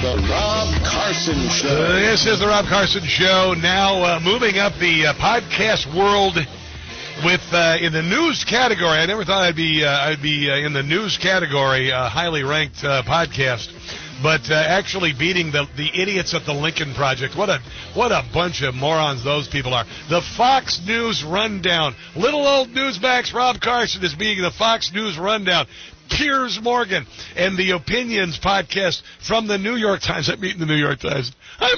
The Rob Carson Show. This is the Rob Carson Show. Now moving up the podcast world with in the news category. I never thought I'd be in the news category, highly ranked podcast, but actually beating the idiots at the Lincoln Project. What a bunch of morons those people are. The Fox News Rundown. Little old newsmax Rob Carson is being the Fox News Rundown. Piers Morgan and the Opinions podcast from the New York Times. I'm meeting the New York Times.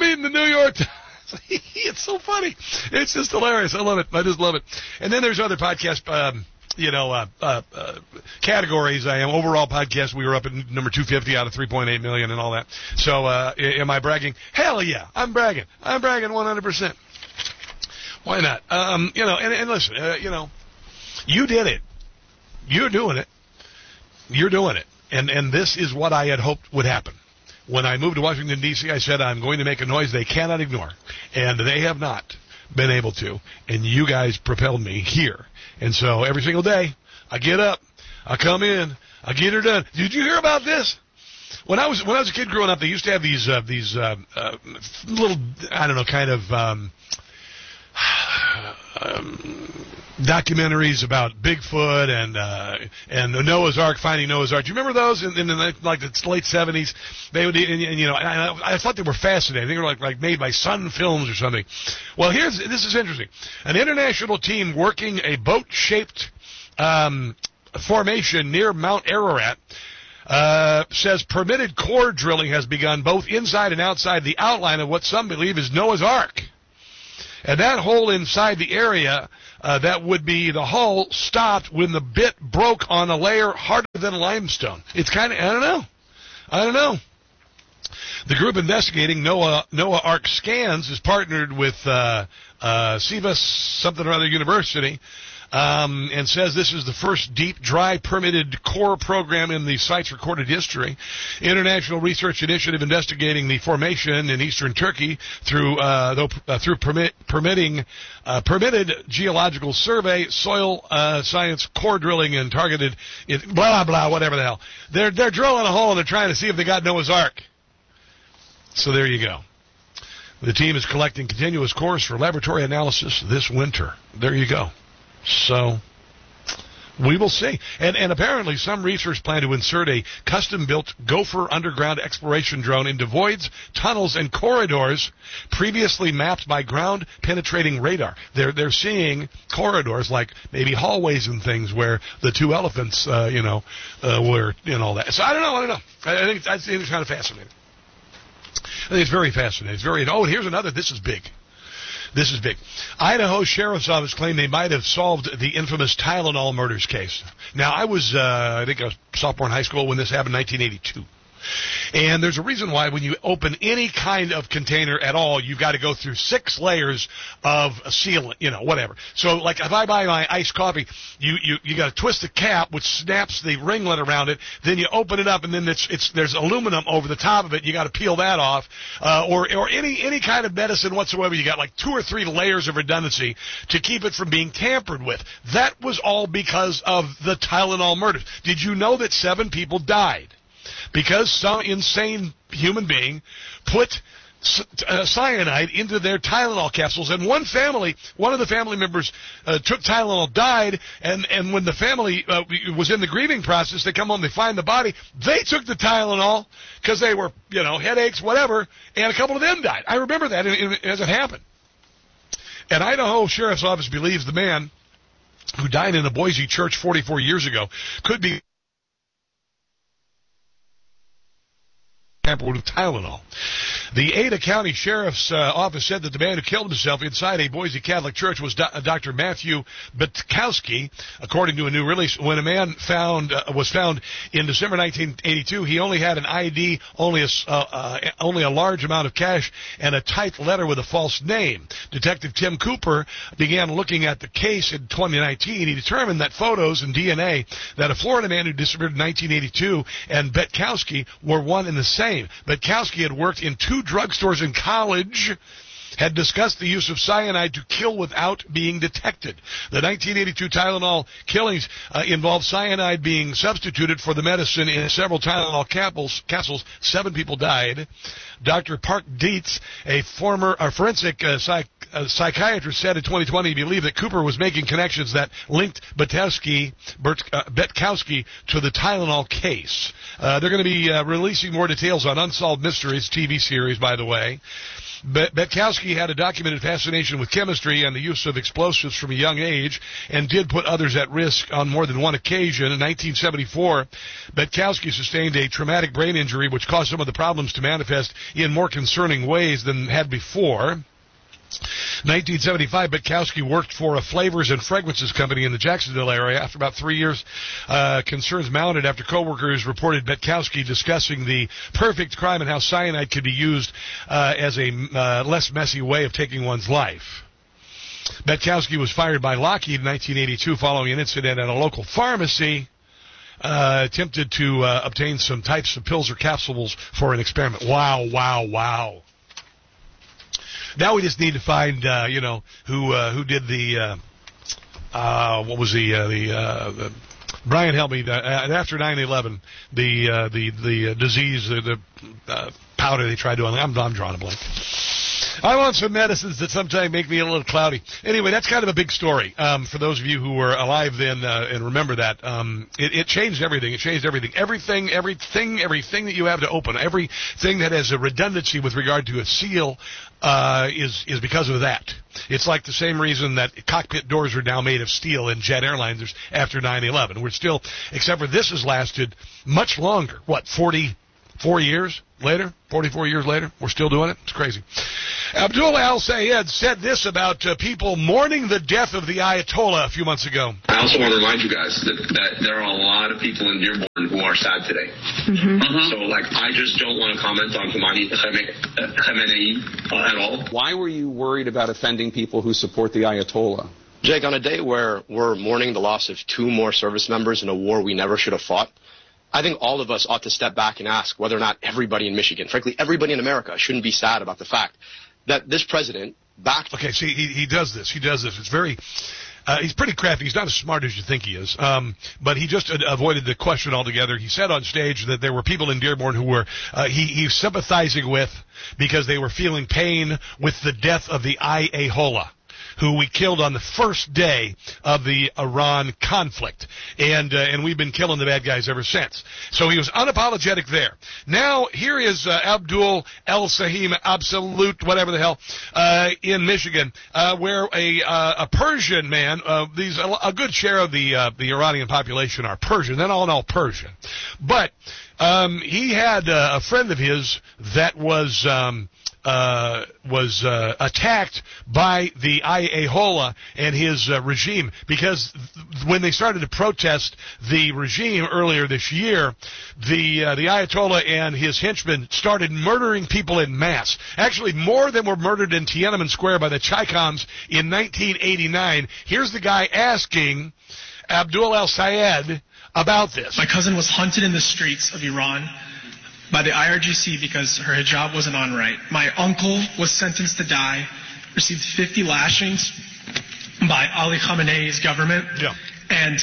It's so funny. It's just hilarious. I love it. I just love it. And then there's other podcast, categories. I am overall podcast. We were up at number 250 out of 3.8 million and all that. So, am I bragging? Hell yeah. I'm bragging 100%. Why not? And listen, you did it. You're doing it. You're doing it. And this is what I had hoped would happen. When I moved to Washington, D.C., I said I'm going to make a noise they cannot ignore. And they have not been able to. And you guys propelled me here. And so every single day, I get up, I come in, I get her done. Did you hear about this? When I was a kid growing up, they used to have these little, I don't know, kind of documentaries about Bigfoot and the Noah's Ark, finding Noah's Ark. Do you remember those in the late 70s? They would, I thought they were fascinating. They were like made by Sun Films or something. Well, this is interesting. An international team working a boat-shaped formation near Mount Ararat says permitted core drilling has begun both inside and outside the outline of what some believe is Noah's Ark. And that hole inside the area, that would be the hull, stopped when the bit broke on a layer harder than limestone. It's kind of, I don't know. The group investigating Noah Ark Scans is partnered with Sivas something or other university, and says this is the first deep, dry, permitted core program in the site's recorded history. International Research Initiative investigating the formation in eastern Turkey through permitted geological survey, soil science, core drilling, and targeted blah blah whatever the hell. They're drilling a hole and they're trying to see if they got Noah's Ark. So there you go. The team is collecting continuous cores for laboratory analysis this winter. There you go. So we will see. And apparently some researchers plan to insert a custom-built Gopher underground exploration drone into voids, tunnels, and corridors previously mapped by ground-penetrating radar. They're seeing corridors like maybe hallways and things where the two elephants, were, and all that. So I don't know. I think it's kind of fascinating. I think it's very fascinating. Here's another. This is big. Idaho Sheriff's Office claimed they might have solved the infamous Tylenol murders case. Now, I was, I think I was sophomore in high school when this happened in 1982. And there's a reason why when you open any kind of container at all, you've got to go through 6 layers of sealant, whatever. So, like, if I buy my iced coffee, you got to twist the cap, which snaps the ringlet around it. Then you open it up, and then there's aluminum over the top of it. You got to peel that off. Or any kind of medicine whatsoever, you got like 2 or 3 layers of redundancy to keep it from being tampered with. That was all because of the Tylenol murders. Did you know that 7 people died? Because some insane human being put cyanide into their Tylenol capsules, and one of the family members took Tylenol, died, and when the family was in the grieving process, they come home, they find the body, they took the Tylenol because they were, headaches, whatever, and a couple of them died. I remember that as it happened. And Idaho Sheriff's Office believes the man who died in a Boise church 44 years ago could be with Tylenol. The Ada County Sheriff's Office said that the man who killed himself inside a Boise Catholic church was Dr. Matthew Betkowski, according to a new release. When a man was found in December 1982, he only had an ID, only a large amount of cash, and a typed letter with a false name. Detective Tim Cooper began looking at the case in 2019. He determined that photos and DNA that a Florida man who disappeared in 1982 and Betkowski were one and the same. Betkowski had worked in 2 drugstores in college had discussed the use of cyanide to kill without being detected. The 1982 Tylenol killings involved cyanide being substituted for the medicine in several Tylenol capsules. 7 people died. Dr. Park Dietz, a forensic psychiatrist, said in 2020 he believed that Cooper was making connections that linked Betkowski to the Tylenol case. They're going to be releasing more details on Unsolved Mysteries TV series, by the way. Betkowski had a documented fascination with chemistry and the use of explosives from a young age and did put others at risk on more than one occasion. In 1974, Betkowski sustained a traumatic brain injury which caused some of the problems to manifest in more concerning ways than had before. 1975, Betkowski worked for a flavors and fragrances company in the Jacksonville area. After about 3 years, concerns mounted after coworkers reported Betkowski discussing the perfect crime and how cyanide could be used as a less messy way of taking one's life. Betkowski was fired by Lockheed in 1982 following an incident at a local pharmacy. Attempted to obtain some types of pills or capsules for an experiment. Wow. Now we just need to find, who did the, what was the Brian help me, after 9/11, the disease, the powder they tried to, I'm drawing a blank. I want some medicines that sometimes make me a little cloudy. Anyway, that's kind of a big story. For those of you who were alive then and remember that, it changed everything. It changed everything. Everything that you have to open, everything that has a redundancy with regard to a seal, is because of that. It's like the same reason that cockpit doors are now made of steel in jet airliners after 9/11. We're still, except for this has lasted much longer. What, 44 years later? 44 years later, we're still doing it? It's crazy. Abdul al-Sayed said this about people mourning the death of the Ayatollah a few months ago. I also want to remind you guys that there are a lot of people in Dearborn who are sad today. So, I just don't want to comment on Khamenei at all. Why were you worried about offending people who support the Ayatollah? Jake, on a day where we're mourning the loss of 2 more service members in a war we never should have fought, I think all of us ought to step back and ask whether or not everybody in Michigan, frankly, everybody in America, shouldn't be sad about the fact that this president backed... Okay, see, he does this. It's very... he's pretty crafty. He's not as smart as you think he is. But he just avoided the question altogether. He said on stage that there were people in Dearborn who were he's sympathizing with because they were feeling pain with the death of the Ayatollah, who we killed on the first day of the Iran conflict. And we've been killing the bad guys ever since. So he was unapologetic there. Now, here is Abdul El-Sahim, absolute, whatever the hell, in Michigan, where a Persian man, a good share of the Iranian population are Persian. They're not all Persian. But he had a friend of his that was attacked by the Ayatollah and his regime, because when they started to protest the regime earlier this year, the Ayatollah and his henchmen started murdering people in mass. Actually, more than were murdered in Tiananmen Square by the Chaikhans in 1989. Here's the guy asking Abdul al-Sayed about this. My cousin was hunted in the streets of Iran by the IRGC because her hijab wasn't on right. My uncle was sentenced to die, received 50 lashings by Ali Khamenei's government. Yeah. And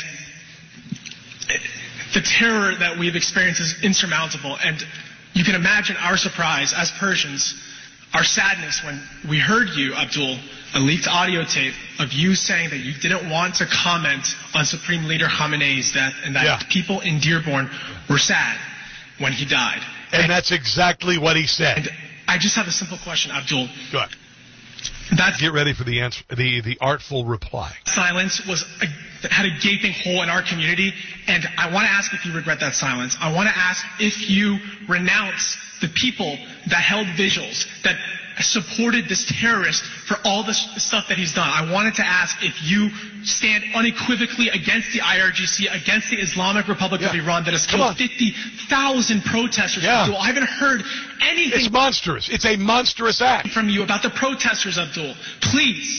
the terror that we've experienced is insurmountable. And you can imagine our surprise as Persians, our sadness when we heard you, Abdul, a leaked audio tape of you saying that you didn't want to comment on Supreme Leader Khamenei's death and that people in Dearborn were sad when he died. And that's exactly what he said. And I just have a simple question, Abdul. Go ahead. Get ready for the answer, the artful reply. Silence had a gaping hole in our community, and I want to ask if you regret that silence. I want to ask if you renounce the people that held vigils, that supported this terrorist for all this stuff that he's done. I wanted to ask if you stand unequivocally against the IRGC, against the Islamic Republic of Iran that has killed 50,000 protesters. Abdul, I haven't heard anything. It's monstrous. It's a monstrous act. From you about the protesters, Abdul. Please.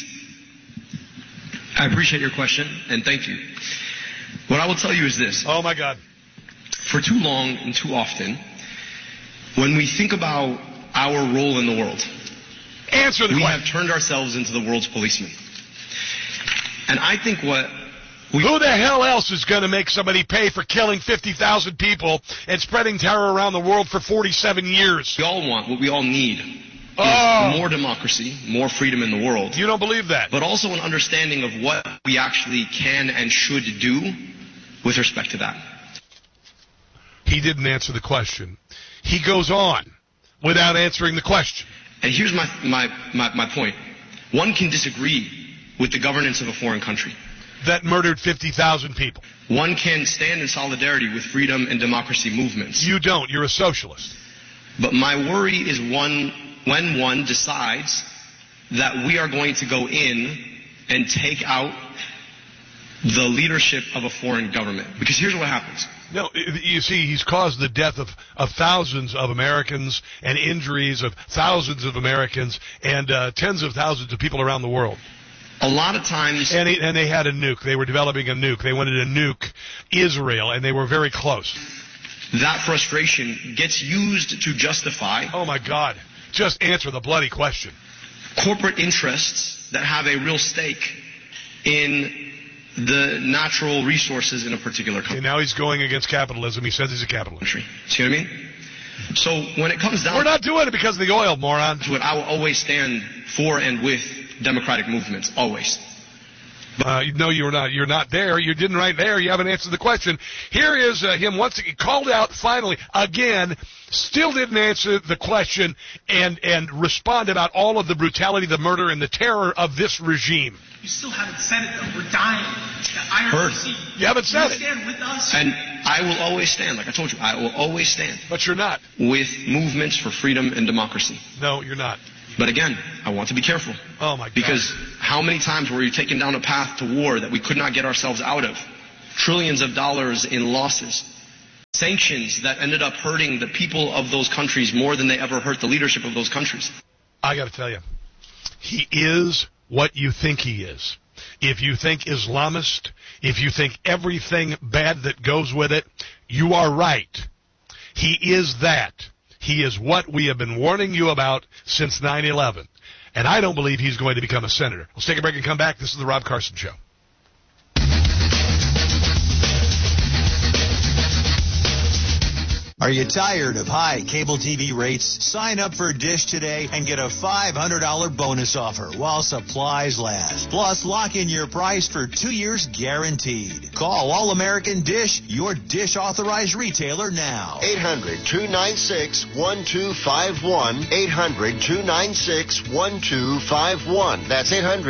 I appreciate your question, and thank you. What I will tell you is this. Oh, my God. For too long and too often, when we think about our role in the world, Answer the question. We have turned ourselves into the world's policemen. And I think who the hell else is going to make somebody pay for killing 50,000 people and spreading terror around the world for 47 years? We all want, what we all need is more democracy, more freedom in the world. You don't believe that? But also an understanding of what we actually can and should do with respect to that. He didn't answer the question. He goes on without answering the question. And here's my point. One can disagree with the governance of a foreign country that murdered 50,000 people. One can stand in solidarity with freedom and democracy movements. You don't. You're a socialist. But my worry is when one decides that we are going to go in and take out the leadership of a foreign government. Because here's what happens. No, you see, he's caused the death of thousands of Americans and injuries of thousands of Americans and tens of thousands of people around the world. A lot of times... And they had a nuke. They were developing a nuke. They wanted to nuke Israel, and they were very close. That frustration gets used to justify... Oh, my God. Just answer the bloody question. Corporate interests that have a real stake in the natural resources in a particular country. And now he's going against capitalism. He says he's a capitalist. See what I mean? So when it comes down... We're not doing it because of the oil, moron. I will always stand for and with democratic movements, always. No, you're not. You're not there. You didn't right there. You haven't answered the question. Here is him once again, called out finally again, still didn't answer the question and respond about all of the brutality, the murder, and the terror of this regime. You still haven't said it, though. We're dying. You haven't said it. Stand with us. And I will always stand. Like I told you, I will always stand. But you're not. With movements for freedom and democracy. No, you're not. But again, I want to be careful. Oh, my God. Because how many times were you taken down a path to war that we could not get ourselves out of? Trillions of dollars in losses. Sanctions that ended up hurting the people of those countries more than they ever hurt the leadership of those countries. I got to tell you, he is what you think he is. If you think Islamist, if you think everything bad that goes with it, you are right. He is that. He is what we have been warning you about since 9/11. And I don't believe he's going to become a senator. Let's take a break and come back. This is the Rob Carson Show. Are you tired of high cable TV rates? Sign up for Dish today and get a $500 bonus offer while supplies last. Plus, lock in your price for 2 years guaranteed. Call All American Dish, your Dish authorized retailer now. 800-296-1251. 800-296-1251. That's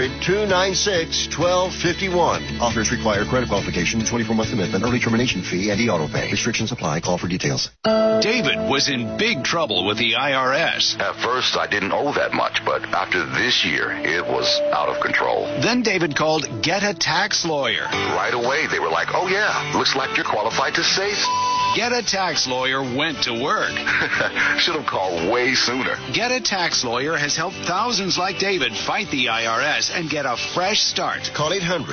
800-296-1251. Offers require credit qualification, 24-month commitment, early termination fee, and auto pay. Restrictions apply. Call for details. David was in big trouble with the IRS. At first, I didn't owe that much, but after this year, it was out of control. Then David called Get a Tax Lawyer. Right away, they were like, oh yeah, looks like you're qualified to save. Get a Tax Lawyer went to work. Should have called way sooner. Get a Tax Lawyer has helped thousands like David fight the IRS and get a fresh start. Call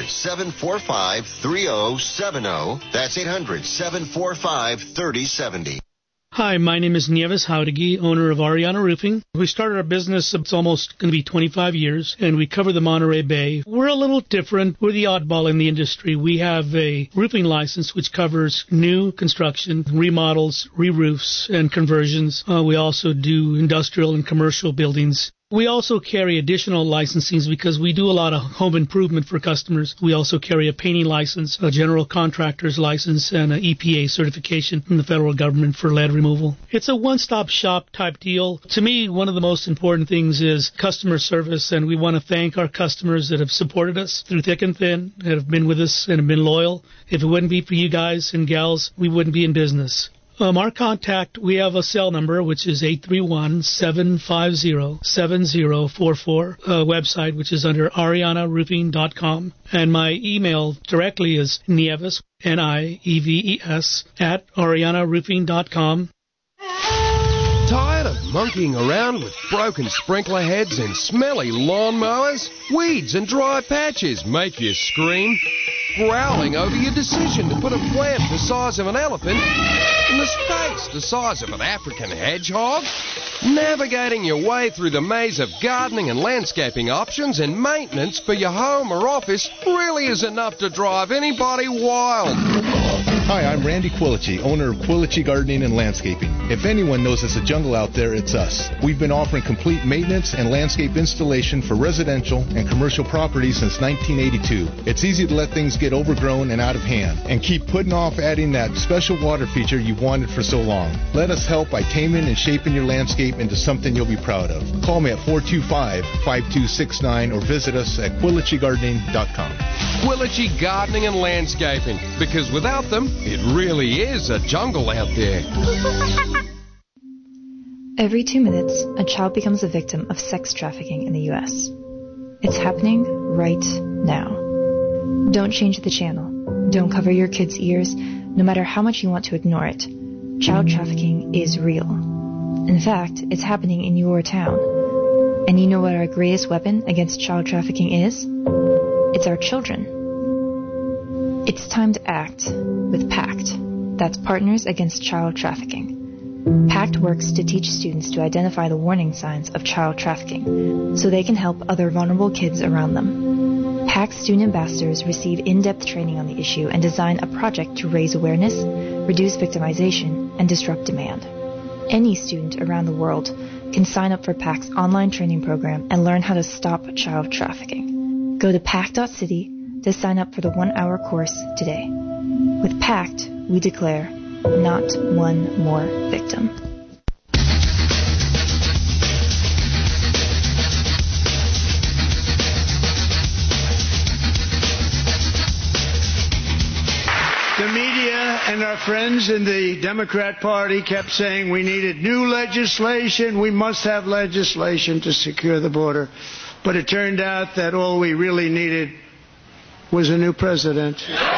800-745-3070. That's 800-745-3070. Hi, my name is Nieves Jauregui, owner of Ariana Roofing. We started our business, it's almost going to be 25 years, and we cover the Monterey Bay. We're a little different. We're the oddball in the industry. We have a roofing license which covers new construction, remodels, re-roofs, and conversions. We also do industrial and commercial buildings. We also carry additional licensings because we do a lot of home improvement for customers. We also carry a painting license, a general contractor's license, and an EPA certification from the federal government for lead removal. It's a one-stop shop type deal. To me, one of the most important things is customer service, and we want to thank our customers that have supported us through thick and thin, that have been with us and have been loyal. If it wouldn't be for you guys and gals, we wouldn't be in business. Our contact, we have a cell number, which is 831-750-7044, website, which is under arianaroofing.com. And my email directly is Nieves, Nieves, @arianaroofing.com. Tired of monkeying around with broken sprinkler heads and smelly lawnmowers? Weeds and dry patches make you scream. Growling over your decision to put a plant the size of an elephant in the space the size of an African hedgehog? Navigating your way through the maze of gardening and landscaping options and maintenance for your home or office really is enough to drive anybody wild. Hi, I'm Randy Quilici, owner of Quilici Gardening and Landscaping. If anyone knows it's a jungle out there, it's us. We've been offering complete maintenance and landscape installation for residential and commercial properties since 1982. It's easy to let things get overgrown and out of hand and keep putting off adding that special water feature you've wanted for so long. Let us help by taming and shaping your landscape into something you'll be proud of. Call me at 425-5269 or visit us at QuiliciGardening.com. Quilici Gardening and Landscaping, because without them, it really is a jungle out there. Every 2 minutes, a child becomes a victim of sex trafficking in the U.S. It's happening right now. Don't change the channel. Don't cover your kids' ears, no matter how much you want to ignore it. Child trafficking is real. In fact, it's happening in your town. And you know what our greatest weapon against child trafficking is? It's our children. It's time to act with PACT. That's Partners Against Child Trafficking. PACT works to teach students to identify the warning signs of child trafficking so they can help other vulnerable kids around them. PACT student ambassadors receive in-depth training on the issue and design a project to raise awareness, reduce victimization, and disrupt demand. Any student around the world can sign up for PACT's online training program and learn how to stop child trafficking. Go to pact.city to sign up for the 1-hour course today. With PACT, we declare not one more victim. The media and our friends in the Democrat Party kept saying we needed new legislation, we must have legislation to secure the border. But it turned out that all we really needed was a new president.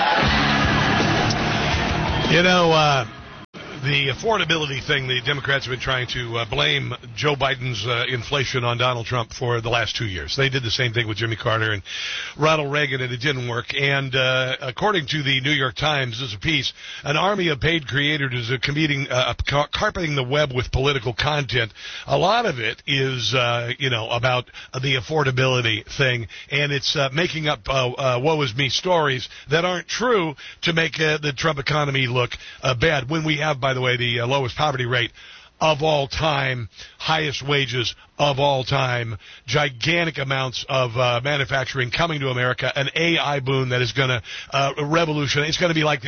You know, the affordability thing, the Democrats have been trying to blame Joe Biden's inflation on Donald Trump for the last 2 years. They did the same thing with Jimmy Carter and Ronald Reagan, and it didn't work. And according to the New York Times, there's a piece, an army of paid creators is carpeting the web with political content. A lot of it is, about the affordability thing, and it's making up woe is me stories that aren't true to make the Trump economy look bad, when we have, by the way, the lowest poverty rate of all time, highest wages of all time, gigantic amounts of manufacturing coming to America, an AI boom that is going to revolutionize. It's going to be like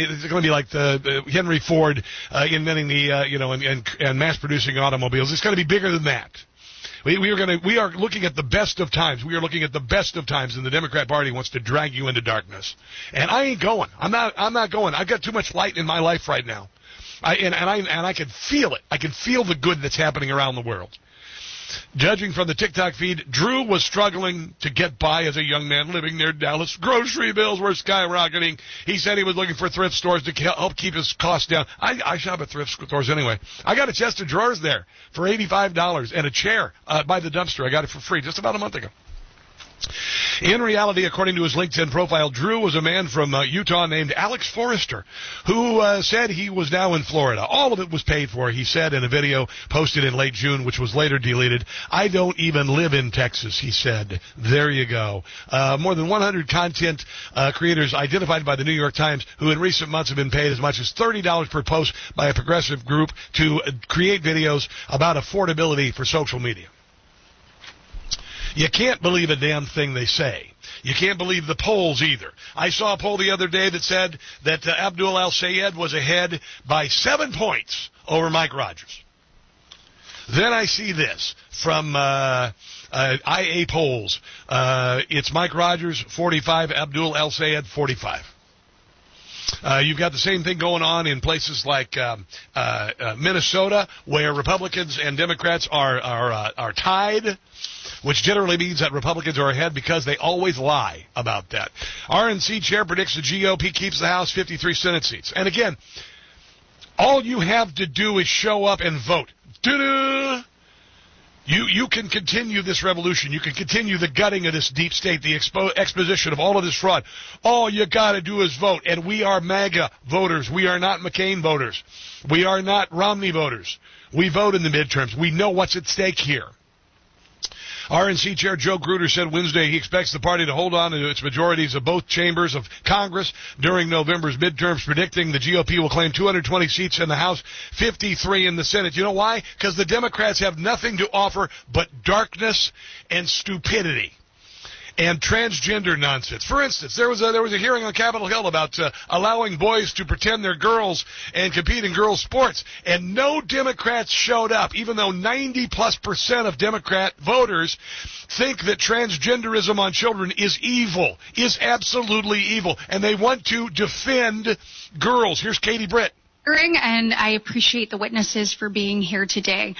the Henry Ford inventing the and mass producing automobiles. It's going to be bigger than that. We are looking at the best of times. We are looking at the best of times, and the Democrat Party wants to drag you into darkness. And I ain't going. I'm not going. I've got too much light in my life right now. I can feel it. I can feel the good that's happening around the world. Judging from the TikTok feed, Drew was struggling to get by as a young man living near Dallas. Grocery bills were skyrocketing. He said he was looking for thrift stores to help keep his costs down. I shop at thrift stores anyway. I got a chest of drawers there for $85 and a chair by the dumpster. I got it for free just about a month ago. In reality, according to his LinkedIn profile, Drew was a man from Utah named Alex Forrester, who said he was now in Florida. All of it was paid for, he said in a video posted in late June, which was later deleted. I don't even live in Texas, he said. There you go. More than 100 content creators identified by the New York Times who in recent months have been paid as much as $30 per post by a progressive group to create videos about affordability for social media. You can't believe a damn thing they say. You can't believe the polls either. I saw a poll the other day that said that Abdul El-Sayed was ahead by 7 points over Mike Rogers. Then I see this from IA polls. It's Mike Rogers, 45, Abdul El-Sayed, 45. You've got the same thing going on in places like Minnesota, where Republicans and Democrats are tied, which generally means that Republicans are ahead because they always lie about that. RNC chair predicts the GOP keeps the House 53 Senate seats. And again, all you have to do is show up and vote. Ta-da! You can continue this revolution. You can continue the gutting of this deep state, the exposition of all of this fraud. All you got to do is vote. And we are MAGA voters. We are not McCain voters. We are not Romney voters. We vote in the midterms. We know what's at stake here. RNC Chair Joe Gruder said Wednesday he expects the party to hold on to its majorities of both chambers of Congress during November's midterms, predicting the GOP will claim 220 seats in the House, 53 in the Senate. You know why? Because the Democrats have nothing to offer but darkness and stupidity and transgender nonsense. For instance, there was a hearing on Capitol Hill about allowing boys to pretend they're girls and compete in girls' sports, and no Democrats showed up, even though 90+% of Democrat voters think that transgenderism on children is evil, is absolutely evil, and they want to defend girls. Here's Katie Britt. And I appreciate the witnesses for being here today.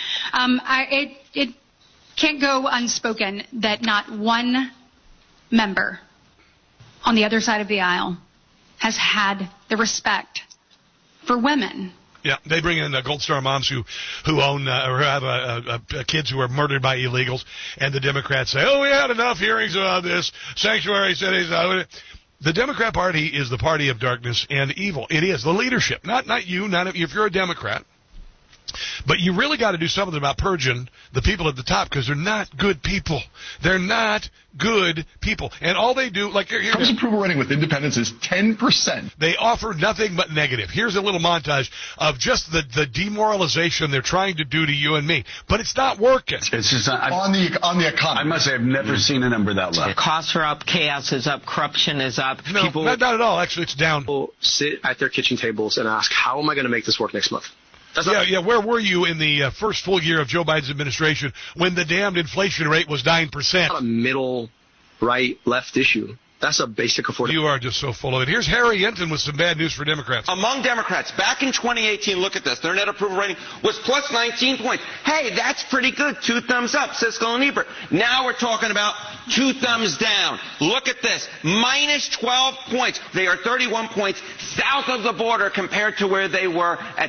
It can't go unspoken that not one member on the other side of the aisle has had the respect for women. Yeah, they bring in Gold Star moms who own or have kids who are murdered by illegals, and the Democrats say, "Oh, we had enough hearings about this sanctuary cities." The Democrat Party is the party of darkness and evil. It is the leadership, not you, not if you're a Democrat. But you really got to do something about purging the people at the top, because they're not good people. They're not good people. And all they do, like... Trump's approval rating with independents is 10%. They offer nothing but negative. Here's a little montage of just the demoralization they're trying to do to you and me. But it's not working. It's just not... On the economy. I must say I've never seen a number that low. Costs are up, chaos is up, corruption is up. No, not at all. Actually, it's down. People sit at their kitchen tables and ask, how am I going to make this work next month? Where were you in the first full year of Joe Biden's administration when the damned inflation rate was 9%? Not a middle, right, left issue. That's a basic affordability. You are just so full of it. Here's Harry Enton with some bad news for Democrats. Among Democrats, back in 2018, look at this. Their net approval rating was plus 19 points. Hey, that's pretty good. 2 thumbs up, Siskel and Ebert. Now we're talking about 2 thumbs down. Look at this. Minus 12 points. They are 31 points south of the border compared to where they were at